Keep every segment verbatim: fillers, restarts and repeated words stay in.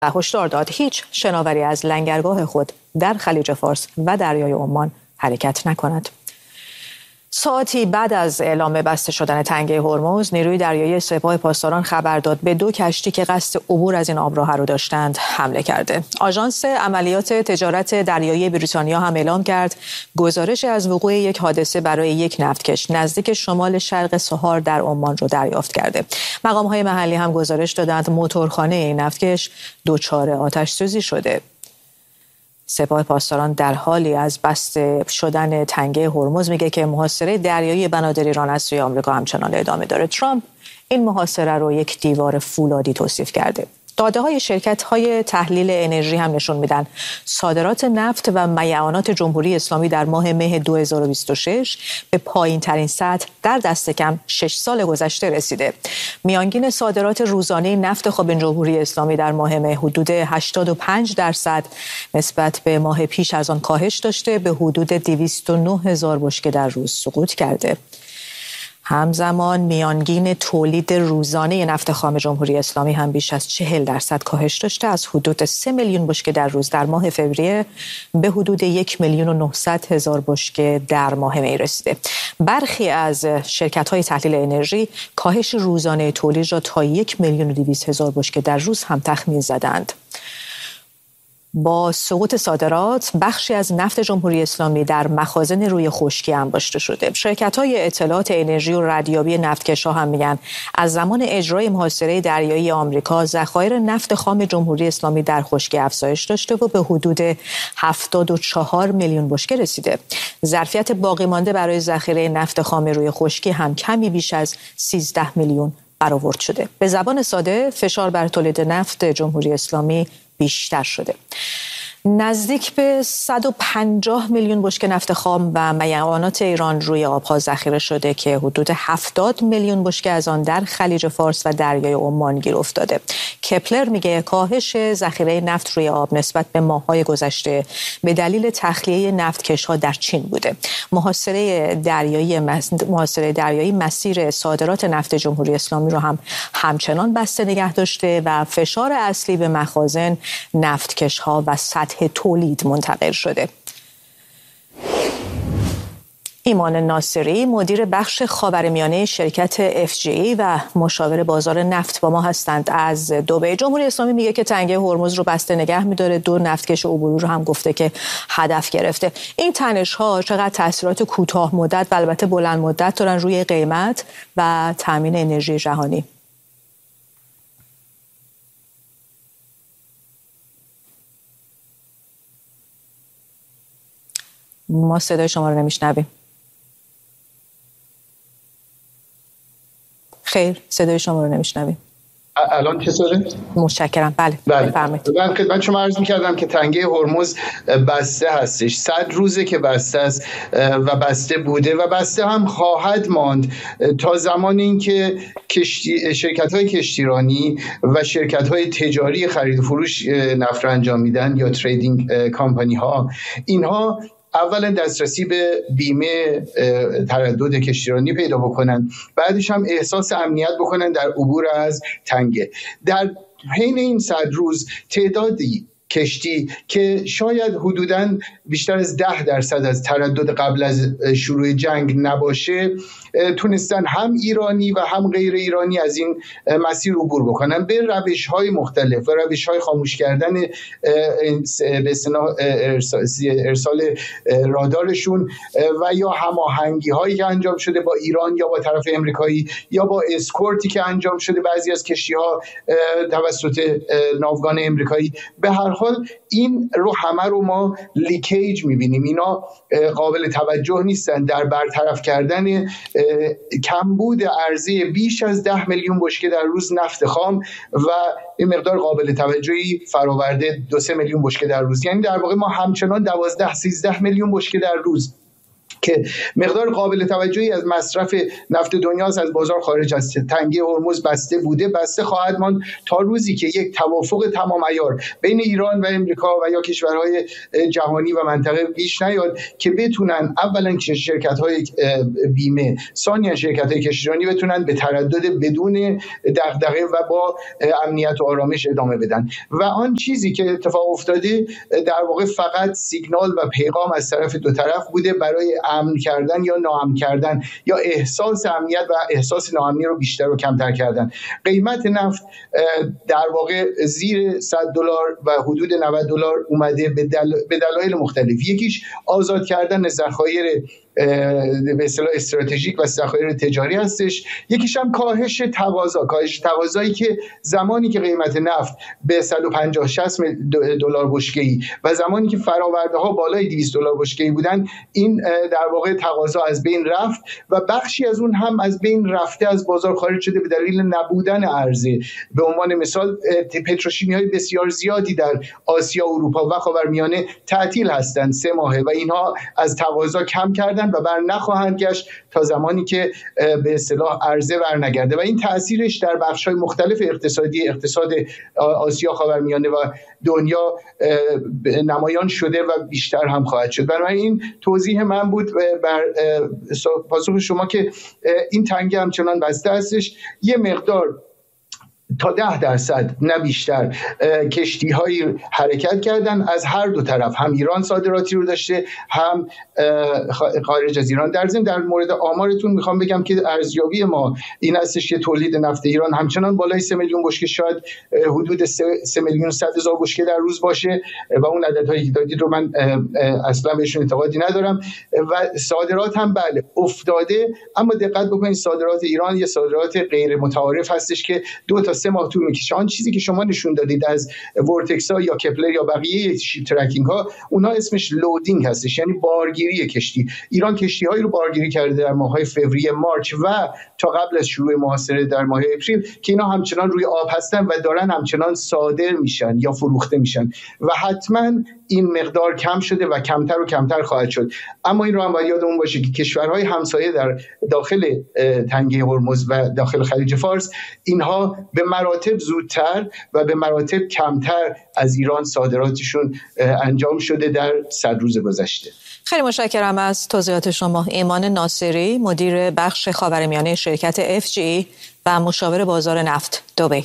و هشدار داد هیچ شناوری از لنگرگاه خود در خلیج فارس و دریای عمان حرکت نکند. ساعتی بعد از اعلام بسته شدن تنگه هرمز، نیروی دریایی سپاه پاسداران خبر داد به دو کشتی که قصد عبور از این آبراه رو داشتند حمله کرده. آژانس عملیات تجارت دریایی بریتانیا هم اعلام کرد گزارش از وقوع یک حادثه برای یک نفتکش نزدیک شمال شرق سوهار در عمان رو دریافت کرده. مقام‌های محلی هم گزارش دادند موتورخانه این نفتکش دچار آتش سوزی شده. سپاه پاسداران در حالی از بسته شدن تنگه هرمز میگه که محاصره دریایی بنادر ایران از سوی آمریکا همچنان ادامه داره. ترامپ این محاصره رو یک دیوار فولادی توصیف کرده. داده های شرکت های تحلیل انرژی هم نشون میدن صادرات نفت و میعانات جمهوری اسلامی در ماه مه دو هزار و بیست و شش به پایین ترین سطح در دست کم شش سال گذشته رسیده. میانگین صادرات روزانه نفت خام جمهوری اسلامی در ماه مه حدود هشتاد و پنج درصد نسبت به ماه پیش از آن کاهش داشته، به حدود دویست و نه هزار بشکه در روز سقوط کرده. همزمان میانگین تولید روزانه نفت خام جمهوری اسلامی هم بیش از چهل درصد کاهش داشته، از حدود سه میلیون بشکه در روز در ماه فوریه به حدود یک میلیون و نهصد هزار بشکه در ماه می رسیده. برخی از شرکت‌های تحلیل انرژی کاهش روزانه تولید را تا یک میلیون و دویست هزار بشکه در روز هم تخمین زدند. با سقوط صادرات، بخشی از نفت جمهوری اسلامی در مخازن روی خشکی انباشته شده. شرکت‌های اطلاعات انرژی و ردیابی نفتکش‌ها هم میگن از زمان اجرای محاصره دریایی آمریکا، ذخایر نفت خام جمهوری اسلامی در خشکی افزایش داشته و به حدود هفتاد و چهار میلیون بشکه رسیده. ظرفیت باقی مانده برای ذخیره نفت خام روی خشکی هم کمی بیش از سیزده میلیون برآورد شده. به زبان ساده، فشار بر تولید نفت جمهوری اسلامی بیشتر شده. نزدیک به صد و پنجاه میلیون بشکه نفت خام و میعانات ایران روی آبها ذخیره شده که حدود هفتاد میلیون بشکه از آن در خلیج فارس و دریای عمان گیر افتاده. کپلر میگه کاهش ذخیره نفت روی آب نسبت به ماه‌های گذشته به دلیل تخلیه نفتکش‌ها در چین بوده. محاصره دریایی محاصره دریایی مسیر صادرات نفت جمهوری اسلامی رو هم همچنان بسته نگه داشته و فشار اصلی به مخازن، نفتکش‌ها و سطح تولید منتقل شده. ایمان ناصری مدیر بخش خاورمیانه شرکت اف جی ای و مشاور بازار نفت با ما هستند از دبی. جمهوری اسلامی میگه که تنگه هرمز رو بسته نگه می‌داره، دو نفتکش عبوری رو هم گفته که هدف گرفته. این تنش‌ها چقدر تاثیرات کوتاه مدت و البته بلند مدت دارن روی قیمت و تامین انرژی جهانی؟ ما صدای شما رو نمیشنویم. خیر، صدای شما رو نمیشنویم. الان چطوره؟ متشکرم. بله بفرمایید. من خدمت شما عرض می‌کردم که تنگه هرمز بسته هستش. صد روزه که بسته است و بسته بوده و بسته هم خواهد ماند تا زمان اینکه کشتی شرکت‌های کشتیرانی و شرکت‌های تجاری خرید و فروش نفت انجام میدن یا تریدینگ کامپانی ها، اینها اولا دسترسی به بیمه تردد کشتیرانی پیدا بکنن، بعدش هم احساس امنیت بکنن در عبور از تنگه. در حین این صد روز تعدادی کشتی که شاید حدوداً بیشتر از ده درصد از تردد قبل از شروع جنگ نباشه، تونستن هم ایرانی و هم غیر ایرانی از این مسیر عبور بکنن به روش‌های مختلف و روش‌های خاموش کردن به اصطلاح ارسال رادارشون و یا هماهنگی‌هایی که انجام شده با ایران یا با طرف امریکایی یا با اسکورتی که انجام شده بعضی از کشتی‌ها توسط ناوگان امریکایی. به هر حال این رو همه رو ما لیکیج می‌بینیم، اینا قابل توجه نیستن در برطرف کردن کمبود عرضه بیش از ده میلیون بشکه در روز نفت خام و این مقدار قابل توجهی فراورده دو سه میلیون بشکه در روز. یعنی در واقع ما همچنان دوازده سیزده میلیون بشکه در روز که مقدار قابل توجهی از مصرف نفت دنیا از بازار خارج است. تنگه هرمز بسته بوده، بسته خواهد ماند تا روزی که یک توافق تمام عیار بین ایران و امریکا و یا کشورهای جهانی و منطقه پیش نیاد که بتونن اولا شرکت‌های بیمه، ثانیا شرکت‌های کشتیرانی بتونن به تردد بدون دغدغه و با امنیت و آرامش ادامه بدن. و آن چیزی که اتفاق افتاده در واقع فقط سیگنال و پیغام از طرف دو طرف بوده برای امن کردن یا ناامن کردن یا احساس امنیت و احساس ناامنی رو بیشتر و کمتر کردن. قیمت نفت در واقع زیر صد دلار و حدود نود دلار اومده به دل... به دلایل مختلف. یکیش آزاد کردن ذخایر به اصطلاح استراتژیک و ذخایر تجاری هستش، یکیش هم کاهش تقاضا، کاهش تقاضایی که زمانی که قیمت نفت به صد و پنجاه شصت دلار بشکه‌ای و زمانی که فرآورده‌ها بالای دویست دلار بشکه‌ای بودن، این در واقع تقاضا از بین رفت و بخشی از اون هم از بین رفته، از بازار خارج شده به دلیل نبودن عرضه. به عنوان مثال پتروشیمی‌های بسیار زیادی در آسیا، اروپا و خاورمیانه تعطیل هستند سه ماهه و اینها از تقاضا کم کردن و بر نخواهند گشت تا زمانی که به اصطلاح عرضه برنگرده و این تاثیرش در بخش‌های مختلف اقتصادی اقتصاد آسیا، خاورمیانه و دنیا نمایان شده و بیشتر هم خواهد شد. برای این توضیح من بود بر پاسخ شما که این تنگه همچنان بسته هستش. یه مقدار تا ده درصد نه بیشتر کشتی هایی حرکت کردن از هر دو طرف، هم ایران صادراتی رو داشته هم خارج از ایران. در ضمن در مورد آمارتون میخوام بگم که ارزیابی ما این هستش که تولید نفت ایران همچنان بالای سه میلیون بشکه، شاید حدود سه میلیون و صد هزار بشکه در روز باشه و اون عددهایی که دادید رو من اصلا بهشون اعتقادی ندارم. و صادرات هم بله افتاده، اما دقت بکنید صادرات ایران یه صادرات غیر متعارف هستش که دو تا سه ماه طول میکشه. آن چیزی که شما نشون دادید از ورتکسا یا کپلر یا بقیه شیپ ترکینگ ها، اونها اسمش لودینگ هستش، یعنی بارگیری کشتی. ایران کشتی هایی رو بارگیری کرده در ماه‌های فوریه، مارچ و تا قبل از شروع محاصره در ماه اپریل که اینا همچنان روی آب هستن و دارن همچنان صادر میشن یا فروخته میشن و حتما این مقدار کم شده و کمتر و کمتر خواهد شد. اما این رو هم باید یادمون باشه که کشورهای همسایه در داخل تنگه هرمز و داخل خلیج فارس، اینها به مراتب زودتر و به مراتب کمتر از ایران صادراتشون انجام شده در صد روز گذشته. خیلی متشکرم از توضیحات شما. ایمان ناصری، مدیر بخش خاورمیانه شرکت اف جی و مشاور بازار نفت دبی.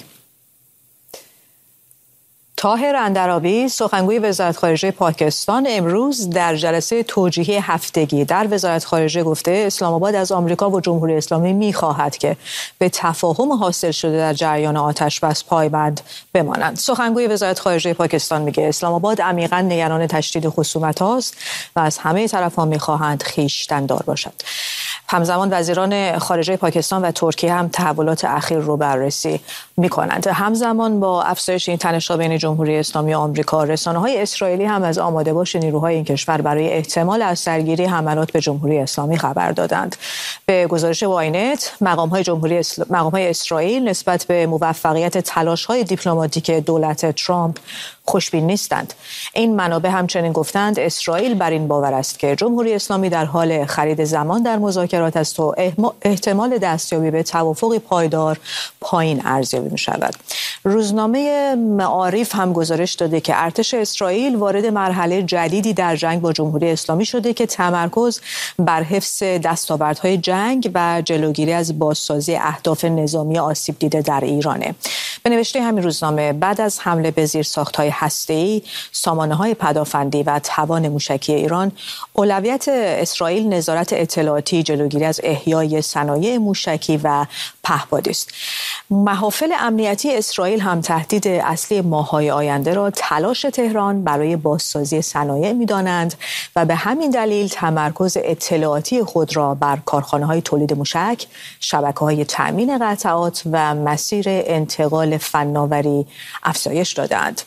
طاهر اندرابی، سخنگوی وزارت خارجه پاکستان، امروز در جلسه توجیهی هفتگی در وزارت خارجه گفته اسلام آباد از آمریکا و جمهوری اسلامی می‌خواهد که به تفاهم حاصل شده در جریان آتش‌بس پایبند بمانند. سخنگوی وزارت خارجه پاکستان میگه اسلام آباد عمیقاً نگران تشدید خصومت‌هاست و از همه طرف‌ها می‌خواهند خویشتن‌دار باشد. همزمان وزیران خارجه پاکستان و ترکیه هم تحولات اخیر رو بررسی می‌کنند. همزمان با افزایش این تنش‌ها بین جمهوری اسلامی و آمریکا، رسانه‌های اسرائیلی هم از آماده باش نیروهای این کشور برای احتمال از سرگیری حملات به جمهوری اسلامی خبر دادند. به گزارش واینت، مقام‌های جمهوری اسل... مقام‌های اسرائیل نسبت به موفقیت تلاش‌های دیپلماتیک دولت ترامپ خوشبین نیستند. این منابع همچنین گفتند اسرائیل بر این باور است که جمهوری اسلامی در حال خرید زمان در مذاکرات است و احتمال دستیابی به توافق پایدار پایین ارزیابی می‌شود. روزنامه معارف هم گزارش داده که ارتش اسرائیل وارد مرحله جدیدی در جنگ با جمهوری اسلامی شده که تمرکز بر حفظ دستاوردهای جنگ و جلوگیری از بازسازی اهداف نظامی آسیب دیده در ایرانه. به نوشته همین روزنامه بعد از حمله به زیرساخت‌های هسته‌ای، سامانه‌های پدافندی و توان موشکی ایران، اولویت اسرائیل نظارت اطلاعاتی، جلوگیری از احیای صنایع موشکی و پهپادی است. محافل امنیتی اسرائیل هم تهدید اصلی ماه‌های آینده را تلاش تهران برای بازسازی صنایع می‌دانند و به همین دلیل تمرکز اطلاعاتی خود را بر کارخانه‌های تولید موشک، شبکه‌های تأمین قطعات و مسیر انتقال فناوری افزایش دادند.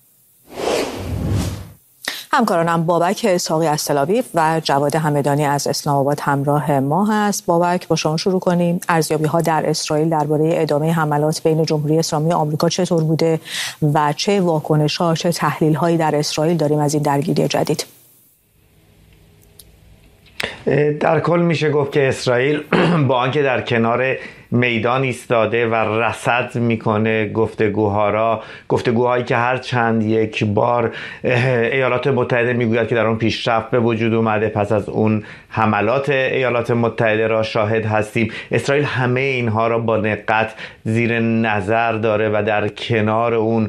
همکارانم بابک اسحاقی از تل‌آویو و جواد همدانی از اسلام آباد همراه ما هست. بابک، با شما شروع کنیم. ارزیابی‌ها در اسرائیل درباره ادامه حملات بین جمهوری اسلامی و آمریکا چطور بوده و چه واکنش‌ها، چه تحلیل‌هایی در اسرائیل داریم از این درگیری جدید؟ در کل میشه گفت که اسرائیل با آنکه در کنار میدان ایستاده و رصد میکنه گفتگوها را، گفتگوهایی که هر چند یک بار ایالات متحده میگوید که در اون پیشرفت به وجود اومده، پس از اون حملات ایالات متحده را شاهد هستیم. اسرائیل همه اینها را با دقت زیر نظر داره و در کنار اون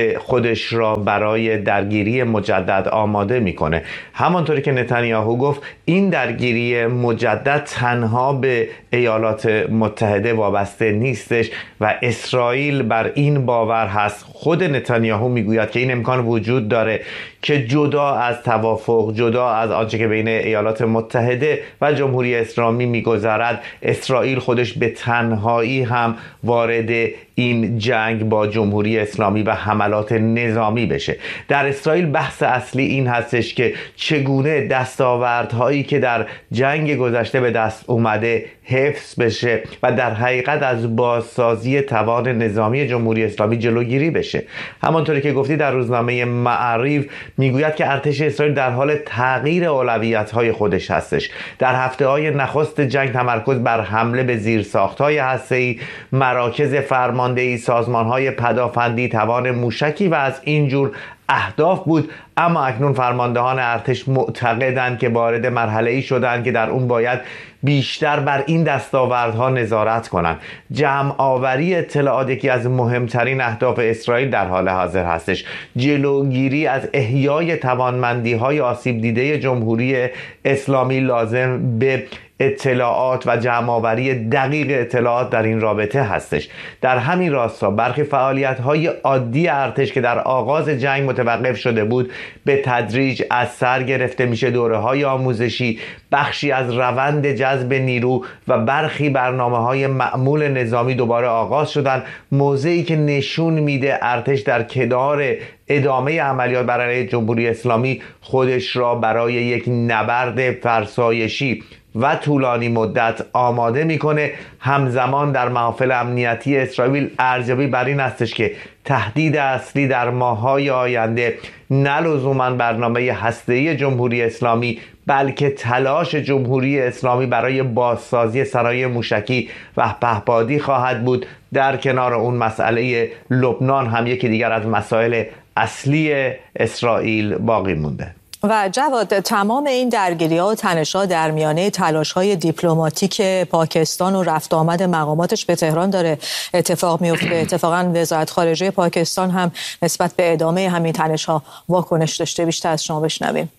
خودش را برای درگیری مجدد آماده میکنه. همانطوری که نتانیاهو گفت، این درگیری مجدد تنها به ایالات متحده وابسته نیستش و اسرائیل بر این باور هست. خود نتانیاهو میگوید که این امکان وجود داره که جدا از توافق، جدا از آنچه که بین ایالات متحده و جمهوری اسلامی میگذرد، اسرائیل خودش به تنهایی هم وارد این جنگ با جمهوری اسلامی و حملات نظامی بشه. در اسرائیل بحث اصلی این هستش که چگونه دستاوردهایی که در جنگ گذشته به دست اومده حفظ بشه و در حقیقت از بازسازی توان نظامی جمهوری اسلامی جلوگیری بشه. همانطوری که گفتی در روزنامه معارف میگوید که ارتش اسرائیل در حال تغییر اولویت‌های خودش هستش. در هفته‌های نخست جنگ تمرکز بر حمله به زیرساخت‌های هسته‌ای، مراکز فرماندهی، سازمان‌های پدافندی، توان موشکی و از این جور اهداف بود. اما اکنون فرماندهان ارتش معتقدند که وارد مرحله‌ای شدند که در اون باید بیشتر بر این دستاوردها نظارت کنند. جمع آوری اطلاعات یکی از مهمترین اهداف اسرائیل در حال حاضر هستش. جلوگیری از احیای توانمندی‌های آسیب دیده جمهوری اسلامی لازم به اطلاعات و جمع‌آوری دقیق اطلاعات در این رابطه هستش. در همین راستا برخی فعالیت‌های عادی ارتش که در آغاز جنگ متوقف شده بود به تدریج از سر گرفته میشه. دوره‌های آموزشی، بخشی از روند جذب نیرو و برخی برنامه‌های معمول نظامی دوباره آغاز شدن، موضعی که نشون میده ارتش در کنار ادامه عملیات بر علیه جمهوری اسلامی خودش را برای یک نبرد فرسایشی و طولانی مدت آماده میکنه. همزمان در محافل امنیتی اسرائیل ارزیابی بر این هستش که تهدید اصلی در ماه‌های آینده نه لزوماً برنامه هسته‌ای جمهوری اسلامی، بلکه تلاش جمهوری اسلامی برای بازسازی صنایع موشکی و پهپادی خواهد بود. در کنار اون مسئله لبنان هم یکی دیگر از مسائل اصلی اسرائیل باقی مونده. و جواد، تمام این درگیری‌ها و تنش‌ها در میانه تلاش‌های دیپلماتیک پاکستان و رفت آمد مقاماتش به تهران داره اتفاق میفته. اتفاقاً وزارت خارجه پاکستان هم نسبت به ادامه همین تنش‌ها واکنش داشته. بیشتر از شما بشنویم.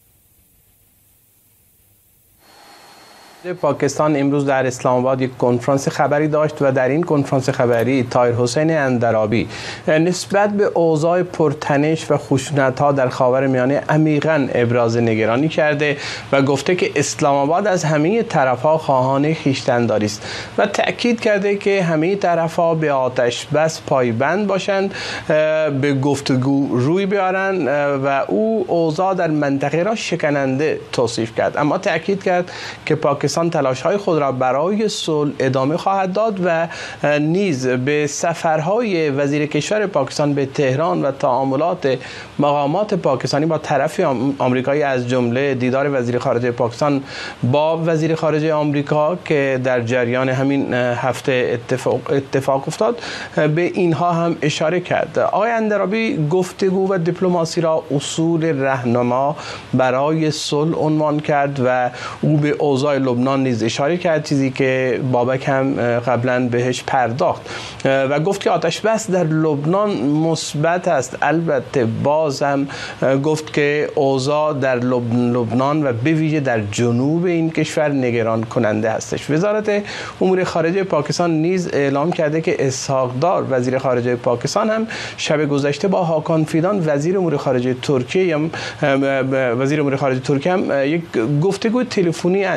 پاکستان امروز در اسلام آباد یک کنفرانس خبری داشت و در این کنفرانس خبری طاهر حسین اندرابی نسبت به اوضاع پرتنش و خشونت‌ها در خاورمیانه عمیقاً ابراز نگرانی کرده و گفته که اسلام آباد از همه طرف‌ها خواهان خویشتن‌داری است و تأکید کرده که همه طرف‌ها به آتش بس پایبند باشند، به گفتگو روی بیارن و او اوضاع در منطقه را شکننده توصیف کرد. اما تأکید کرد که پاکستان تلاش‌های خود را برای صلح ادامه خواهد داد و نیز به سفرهای وزیر کشور پاکستان به تهران و تعاملات مقامات پاکستانی با طرف آمریکایی از جمله دیدار وزیر خارجه پاکستان با وزیر خارجه آمریکا که در جریان همین هفته اتفاق, اتفاق افتاد به اینها هم اشاره کرد. آقای اندرابی گفتگو و دیپلماسی را اصول راهنما برای صلح عنوان کرد و او به اوضاع لبنان نیز اشاره کرد، چیزی که بابک هم قبلا بهش پرداخت و گفت که آتش بس در لبنان مثبت است. البته باز هم گفت که اوضاع در لبنان و به ویژه در جنوب این کشور نگران کننده هستش. وزارت امور خارجه پاکستان نیز اعلام کرده که اسحاق دار وزیر خارجه پاکستان هم شب گذشته با هاکان فیدان وزیر امور خارجه ترکیه هم وزیر امور خارجه ترکیه هم یک گفتگو تلفنی انجام داد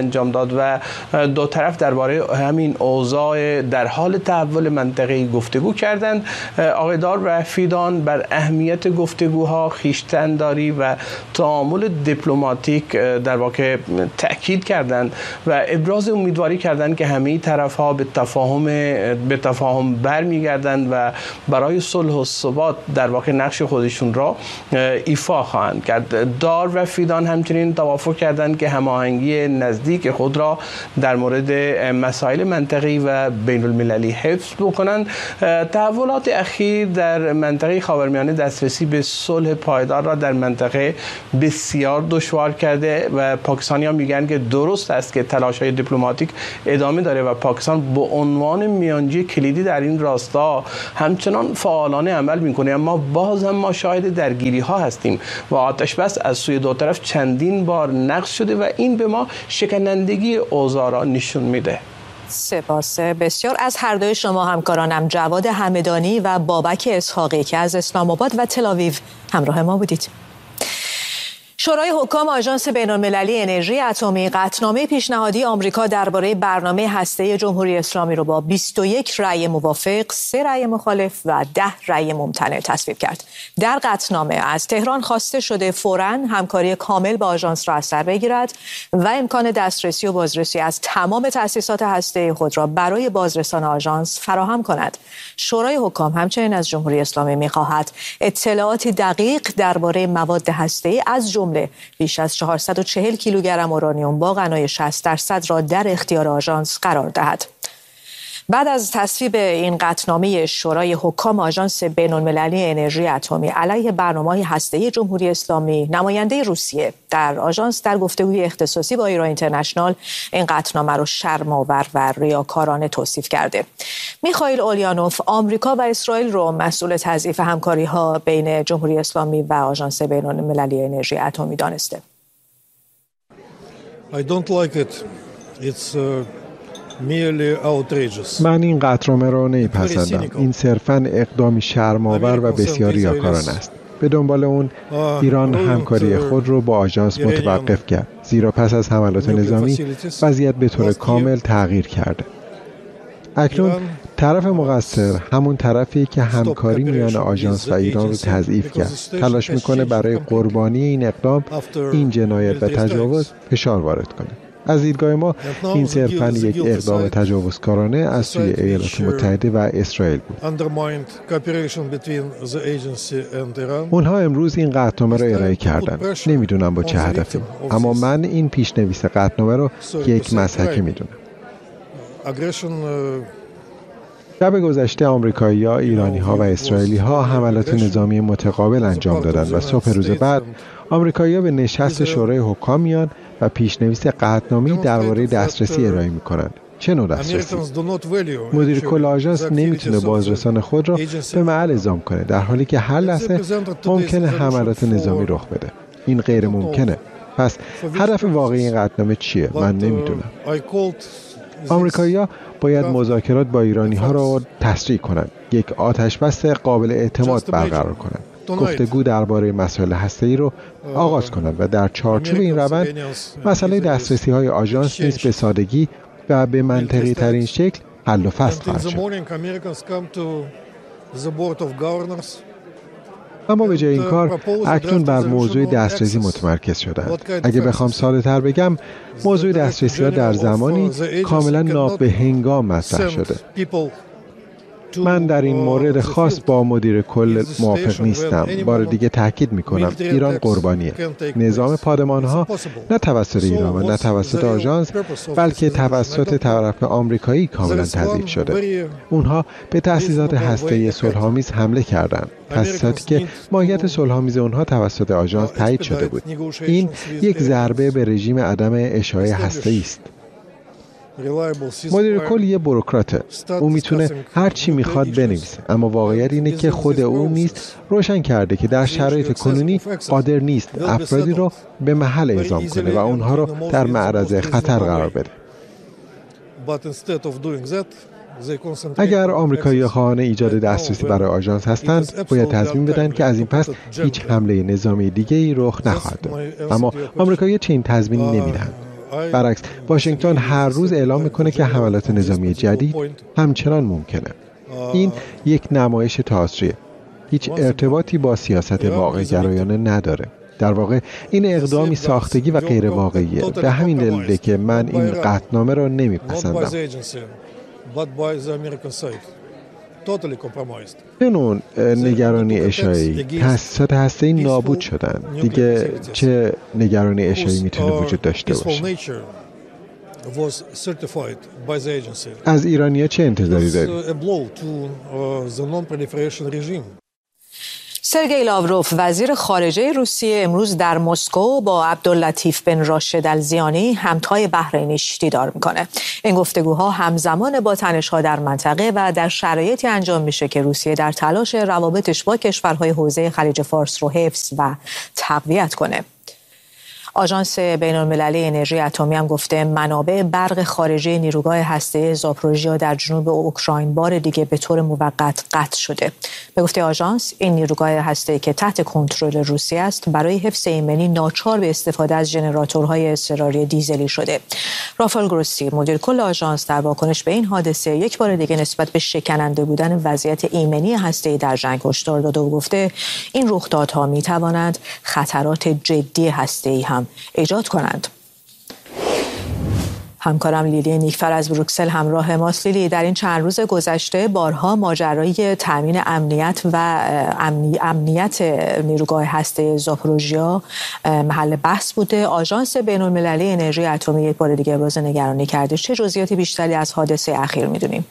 داد و دو طرف درباره همین اوضاع در حال تحول منطقه‌ای گفتگو کردند. آقای دار و فیدان بر اهمیت گفتگوها، خویشتن‌داری و تعامل دیپلماتیک در واقع تأکید کردند و ابراز امیدواری کردند که همه طرف‌ها به تفاهم به تفاهم برمیگردند و برای صلح و ثبات در واقع نقش خودشون را ایفا خواهند کرد. دار و فیدان همچنین توافق کردند که هماهنگی نزدیک خود را در مورد مسائل منطقی و بین المللی حفظ بکنند. تحولات اخیر در منطقه خاورمیانه دسترسی به صلح پایدار را در منطقه بسیار دشوار کرده و پاکستانی‌ها میگن که درست است که تلاش‌های دیپلماتیک ادامه داره و پاکستان به عنوان میانجی کلیدی در این راستا همچنان فعالانه عمل میکنه، اما باز هم ما شاهد درگیری ها هستیم و آتش بس از سوی دو طرف چندین بار نقض شده و این به ما شکنندگی اوضاع را نشون میده. سپاس بسیار از هر دوی شما همکارانم، جواد همدانی و بابک اسحاقی که از اسلام آباد و تل آویو همراه ما بودید. شورای حکام آژانس بین‌المللی انرژی اتمی قطعنامه پیشنهادی آمریکا درباره برنامه هسته‌ای جمهوری اسلامی را با بیست و یک رأی موافق، سه رأی مخالف و ده رأی ممتنع تصویب کرد. در قطعنامه از تهران خواسته شده فوراً همکاری کامل با آژانس را از سر بگیرد و امکان دسترسی و بازرسی از تمام تأسیسات هسته‌ای خود را برای بازرسان آژانس فراهم کند. شورای حکام همچنین از جمهوری اسلامی می‌خواهد اطلاعاتی دقیق درباره مواد هسته‌ای از جمله بیش از چهارصد و چهل کیلوگرم اورانیوم با غنای شصت درصد را در اختیار آژانس قرار دهد. بعد از تصویب این قطعنامه شورای حکام آژانس بین‌المللی انرژی اتمی علیه برنامه‌های هسته‌ای جمهوری اسلامی، نماینده روسیه در آژانس در گفتگوی اختصاصی با ایران اینترنشنال این قطعنامه را شرم‌آور و ریاکارانه توصیف کرده. میخائیل اولیانوف آمریکا و اسرائیل را مسئول تضعیف همکاری‌ها بین جمهوری اسلامی و آژانس بین‌المللی انرژی اتمی دانسته. I don't like it. It's uh... من این قطعنامه را نمیپسندم. این صرفاً اقدامی شرم‌آور و بسیار ریاکارانه است. به دنبال اون ایران همکاری خود را با آژانس متوقف کرد، زیرا پس از حملات نظامی وضعیت به طور کامل تغییر کرده. اکنون طرف مقصر همون طرفی که همکاری میان آژانس و ایران رو تضعیف کرد، تلاش میکنه برای قربانی این اقدام، این جنایت و تجاوز فشار وارد کنه. از دیدگاه ما این صرفاً یک اقدام تجاوزکارانه از سوی ایالات متحده و اسرائیل بود. اونها امروز این قطعنامه را ارائه کردند. نمیدونم با چه هدفی، اما من این پیشنویس قطعنامه را یک مضحکه میدونم. شب گذشته آمریکایی‌ها، ایرانی‌ها و اسرائیلی‌ها حملات نظامی متقابل انجام دادند و صبح روز بعد آمریکایی‌ها به نشست شورای حکام میان و پیشنویس قطعنامه‌ای درباره دسترسی ارائه می‌کنند. چه نوع دسترسی؟ مدیر کل آژانس نمیتونه بازرسان خود را به محل اعزام کنه، در حالی که هر لحظه ممکنه حملات نظامی رخ بده. این غیر ممکنه. پس هدف واقعی این قطعنامه چیه؟ من نمیدونم. آمریکایی‌ها باید مذاکرات با ایرانی‌ها را تسریع کنند، یک آتشبس قابل اعتماد برقرار کنند، گفتگو درباره مسائل هسته‌ای رو آغاز کنند و در چارچوب این روند مسئله دسترسی‌های آژانس نیز به سادگی و به منطقی ترین شکل حل و فصل خواهد شد. اما به جای این کار اکنون بر موضوع دسترسی متمرکز شدند. اگه بخوام ساده تر بگم، موضوع دسترسی ها در زمانی کاملا نابهنگام مطرح شده. من در این مورد خاص با مدیر کل موافق نیستم. بار دیگه تاکید میکنم ایران قربانیه. نظام پادمانها نه توسط ایران و نه توسط آژانس، بلکه توسط طرف آمریکایی کاملا تضعیف شده. اونها به تأسیسات هسته‌ای صلح‌آمیز حمله کردند. تأسیساتی که ماهیت صلح‌آمیز اونها توسط آژانس تایید شده بود. این یک ضربه به رژیم عدم اشاعه هسته‌ای است. مدیر کل یه بوروکراته. او میتونه هر چی میخواد بنویسه، اما واقعیت اینه که خود او نیز روشن کرده که در شرایط کنونی قادر نیست افرادی رو به محل اعزام کنه و اونها رو در معرض خطر قرار بده. اگر آمریکایی خواهان ایجاد دسترسی برای آژانس هستند، باید تصمیم بدن که از این پس هیچ حمله نظامی دیگه‌ای رخ نخواهد داد. اما آمریکایی چنین تضمینی نمیدن. برعکس واشنگتن هر روز اعلام میکنه که حملات نظامی جدید همچنان ممکنه. این یک نمایش تئاتریه. هیچ ارتباطی با سیاست واقع گرایانه نداره. در واقع این اقدامی ساختگی و غیر واقعیه. به همین دلیله که من این قطعنامه را نمیپسندم. به نوع نگرانی اشاعه‌ای تأسیسات هسته‌ای نابود شدن. دیگه چه نگرانی اشاعه‌ای میتونه وجود داشته باشه؟ از ایرانی‌ها چه انتظاری دارید؟ سرگئی لاوروف وزیر خارجه روسیه امروز در مسکو با عبداللطیف بن راشد الزیانی همتای بحرینیش دیدار میکنه. این گفتگوها همزمان با تنش‌ها در منطقه و در شرایطی انجام میشه که روسیه در تلاش روابطش با کشورهای حوزه خلیج فارس رو حفظ و تقویت کنه. آژانس بین‌المللی انرژی اتمی هم گفته منابع برق خارجی نیروگاه هسته‌ای زاپروژیا در جنوب اوکراین بار دیگه به طور موقت قطع شده. به گفته آژانس این نیروگاه هسته‌ای که تحت کنترل روسیه است برای حفظ ایمنی ناچار به استفاده از ژنراتورهای اضطراری دیزلی شده. رافائل گروسی مدیر کل آژانس در واکنش به این حادثه یک بار دیگه نسبت به شکننده بودن وضعیت ایمنی هسته‌ای در جنگ هشدار داده و گفته این رخدادها می‌توانند خطرات جدی هسته‌ای هم ایجاد کنند. همکارم لیلی نیکفر از بروکسل همراه ماست. لیلی، در این چند روز گذشته بارها ماجرای تامین امنیت و امنی... امنیت نیروگاه هسته زاپروژیا محل بحث بوده. آژانس بین‌المللی انرژی اتمی یک بار دیگه ابراز نگرانی کرده. چه جزئیات بیشتری از حادثه اخیر می‌دونیم؟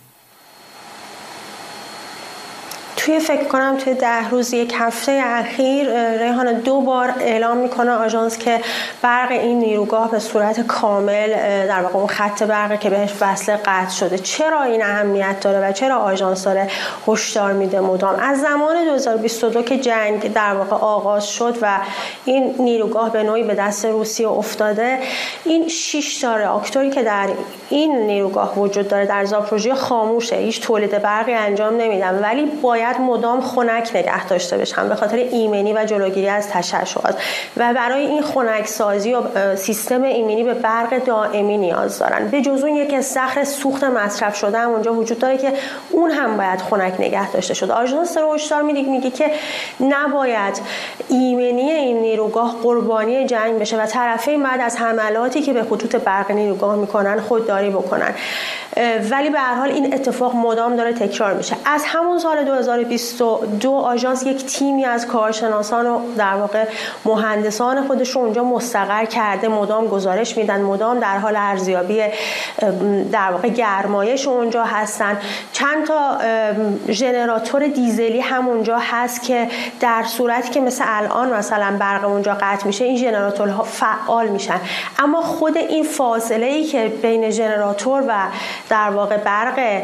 توی فکر کنم توی ده روز یک هفته اخیر ریحان دو بار اعلام میکنه آژانس که برق این نیروگاه به صورت کامل در واقع اون خط برقی که بهش وصله قطع شده. چرا این اهمیت داره و چرا آژانس داره هشدار میده مدام؟ از زمان دو هزار و بیست و دو که جنگ در واقع آغاز شد و این نیروگاه به نوعی به دست روسیه افتاده، این شش تا راکتوری که در این نیروگاه وجود داره در زاپروژیا خاموشه، هیچ تولید برقی انجام نمیدن، ولی باید مدام خنک نگه داشته بشن به خاطر ایمنی و جلوگیری از تشعشعات و برای این خنک سازی و سیستم ایمنی به برق دائمی نیاز دارن. به جز اون یک استخر سوخت مصرف شده هم اونجا وجود داره که اون هم باید خنک نگه داشته شده. آژانس رو هشدار میده میگه که نباید ایمنی این نیروگاه قربانی جنگ بشه و طرفین بعد از حملاتی که به خطوط برق نیروگاه میکنن خودداری بکنن. ولی به هر حال این اتفاق مدام داره تکرار میشه. از همون سال دو هزار و بیست و دو آژانس یک تیمی از کارشناسان و در واقع مهندسان خودش رو اونجا مستقر کرده، مدام گزارش میدن، مدام در حال ارزیابی در واقع گرمایش اونجا هستن. چند تا ژنراتور دیزلی هم اونجا هست که در صورتی که مثل الان مثلا برق اونجا قطع میشه این ژنراتورها فعال میشن، اما خود این فاصله ای که بین ژنراتور و در واقع برق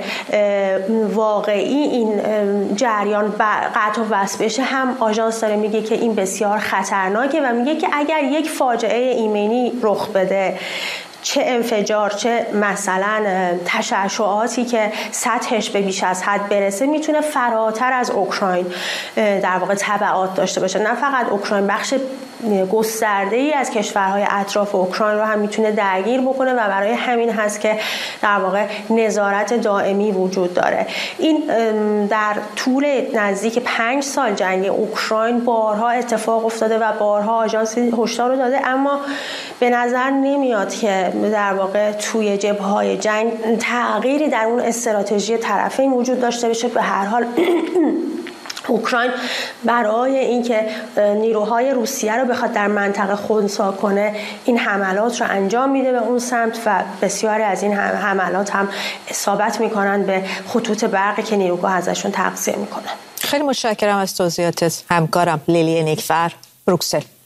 واقعی این جریان قطع و وصل بشه هم آژانس داره میگه که این بسیار خطرناکه و میگه که اگر یک فاجعه ایمنی رخ بده، چه انفجار چه مثلا تشعشعاتی که سطحش به بیش از حد برسه، میتونه فراتر از اوکراین در واقع تبعات داشته باشه. نه فقط اوکراین، بخش گسترده ای از کشورهای اطراف اوکراین رو هم میتونه درگیر بکنه و برای همین هست که در واقع نظارت دائمی وجود داره. این در طول نزدیک پنج سال جنگ اوکراین بارها اتفاق افتاده و بارها آژانس هشدار رو داده، اما به نظر نمیاد که در واقع توی جبهه‌های جنگ تغییری در اون استراتژی طرفین وجود داشته باشه. به هر حال اوکراین برای اینکه نیروهای روسیه رو بخواد در منطقه خنثی کنه این حملات رو انجام میده به اون سمت و بسیاری از این حملات هم اصابت میکنن به خطوط برقی که نیروگاه ازشون تغذیه میکنن. خیلی متشکرم از توضیحات همکارم لیلی نیکفر، بروکسل.